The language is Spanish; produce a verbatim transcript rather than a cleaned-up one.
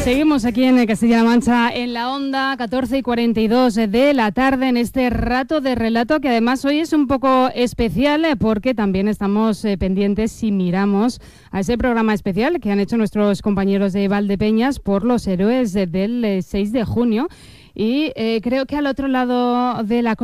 Seguimos aquí en Castilla-La Mancha, en la onda, catorce y cuarenta y dos de la tarde, en este rato de relato, que además hoy es un poco especial porque también estamos eh, pendientes si miramos a ese programa especial que han hecho nuestros compañeros de Valdepeñas por los héroes del seis de junio. Y eh, creo que al otro lado de la